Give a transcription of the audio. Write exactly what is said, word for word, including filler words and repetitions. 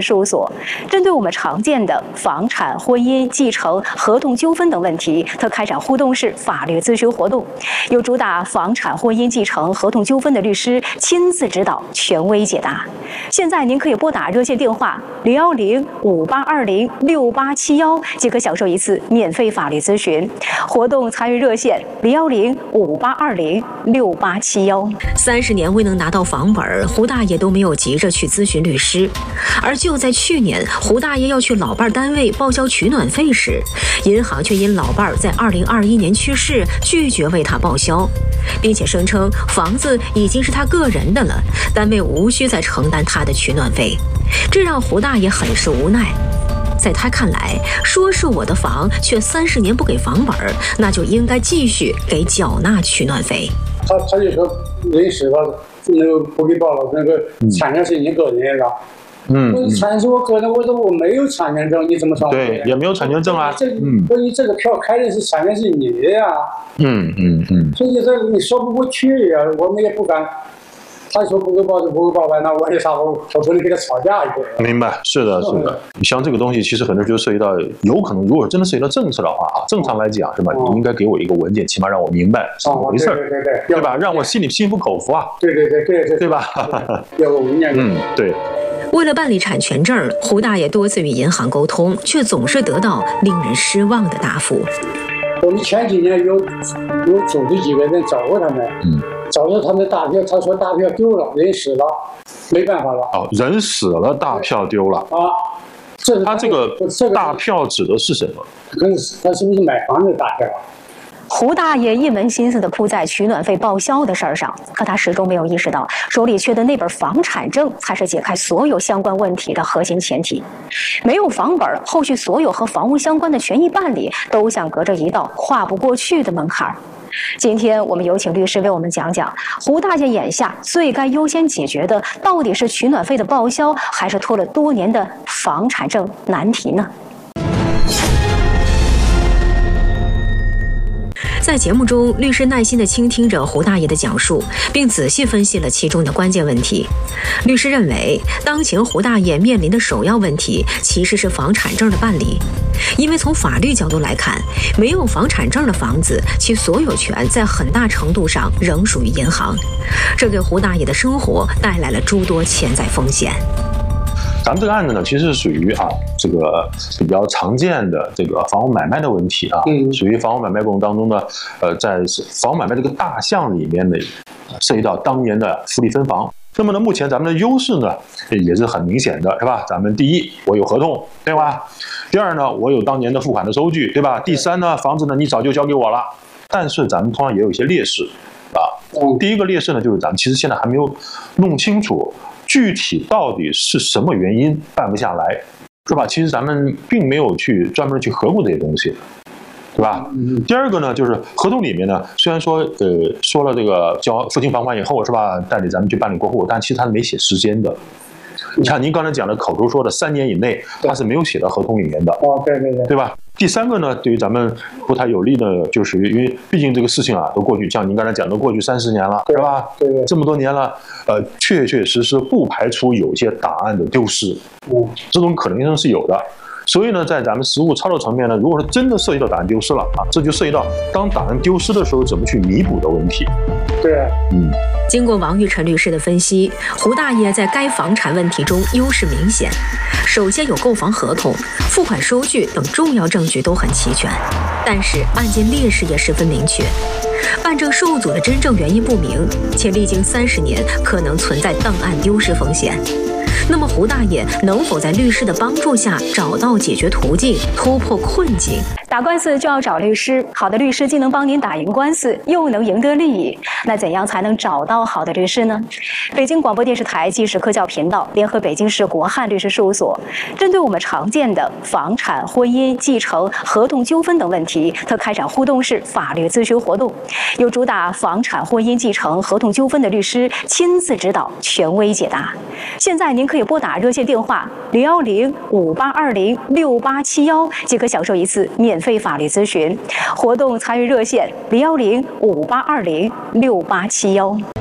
事务所，针对我们常见的房产、婚姻、继承、合同纠纷等问题，特开展互动式法律咨询活动，由主打房产、婚姻、继承、合同纠纷的律师亲自指导，权威解答。现在您可以拨打热线电话零幺零五八二零六八七幺，即可享受一次免费法律咨询。活动参与热线零幺零五八二零六八七幺。 三十年未能拿到房本，胡大爷都没有急着去咨询律师。而就在去年，胡大爷要去老伴单位报销取暖费时，银行却因老伴在二零二一年去世，拒绝为他报销，并且声称房子已经是他个人的了，单位无需再承担他的取暖费，这让胡大爷很是无奈。在他看来，说是我的房，却三十年不给房本，那就应该继续给缴纳取暖费。 他他就说人死了，那个不给报了，那个产权是你个人的。嗯，我产权是我个人，我说我没有产权证，你怎么说？ 对，也没有产权证啊。 这，嗯，所以这个票开的是产权是你的呀。嗯嗯嗯。所以这你说不过去呀，我们也不敢。他说不给报就不给报呗，那我也啥我偷偷的跟他吵架去。 明白，是的，是的。像这个东西，其实很多就涉及到，有可能如果真的涉及到政策的话啊，正常来讲是吧？你应该给我一个文件，起码让我明白是怎么回事， 对对对， 对吧？让我心里心服口服啊。 对对对对对， 对吧？ 要个文件。 嗯，对。 为了办理产权证，胡大爷多次与银行沟通，却总是得到令人失望的答复。 我们前几年有有组织几个人找过他们，嗯，找到他们的大票，他说大票丢了，人死了，没办法了。 哦，人死了，大票丢了啊。 这他这个大票指的是什么？ 跟他是不是买房的大票？ 胡大爷一门心思地扑在取暖费报销的事儿上，可他始终没有意识到，手里缺的那本房产证才是解开所有相关问题的核心前提。没有房本，后续所有和房屋相关的权益办理都像隔着一道跨不过去的门槛。今天我们有请律师为我们讲讲，胡大爷眼下最该优先解决的到底是取暖费的报销，还是拖了多年的房产证难题呢？ 在节目中，律师耐心地倾听着胡大爷的讲述，并仔细分析了其中的关键问题。律师认为，当前胡大爷面临的首要问题其实是房产证的办理，因为从法律角度来看，没有房产证的房子，其所有权在很大程度上仍属于银行，这给胡大爷的生活带来了诸多潜在风险。 咱们这个案子呢，其实是属于啊这个比较常见的这个房屋买卖的问题啊，嗯，属于房屋买卖过程当中呢，呃，在房屋买卖这个大项里面呢，涉及到当年的复利分房。那么呢，目前咱们的优势呢也是很明显的，是吧？咱们第一，我有合同，对吧？第二呢，我有当年的付款的收据，对吧？第三呢，房子呢你早就交给我了。但是咱们同样也有一些劣势啊。第一个劣势呢，就是咱们其实现在还没有弄清楚具体到底是什么原因办不下来，是吧？其实咱们并没有去专门去核估这些东西，对吧？嗯、第二个呢，就是合同里面呢，虽然说呃说了这个交付清房款以后，是吧，代理咱们去办理过户，但其实他没写时间的。你看您刚才讲的口头说的三年以内，他是没有写到合同里面的。 哦，对对对， 对吧？第三个呢，对于咱们不太有利的，就是因为毕竟这个事情啊，都过去，像您刚才讲的，过去三十年了，是吧？ 对对， 这么多年了，呃，确确实实不排除有些档案的丢失，嗯，这种可能性是有的。所以呢，在咱们实务操作层面呢，如果说真的涉及到档案丢失了啊，这就涉及到当档案丢失的时候怎么去弥补的问题。 对，嗯。 经过王玉晨律师的分析，胡大爷在该房产问题中优势明显。首先有购房合同、付款收据等重要证据都很齐全，但是案件劣势也十分明确。办证受阻的真正原因不明，且历经三十年，可能存在档案丢失风险。那么胡大爷能否在律师的帮助下找到解决途径，突破困境？ 打官司就要找律师，好的律师既能帮您打赢官司，又能赢得利益。那怎样才能找到好的律师呢？北京广播电视台纪实科教频道联合北京市国汉律师事务所，针对我们常见的房产、婚姻、继承、合同纠纷等问题，特开展互动式法律咨询活动，由主打房产、婚姻、继承、合同纠纷的律师亲自指导，权威解答。现在您可以拨打热线电话零幺零五八二零六八七幺，即可享受一次免费法律咨询。活动参与热线零幺零五八二零六八七幺。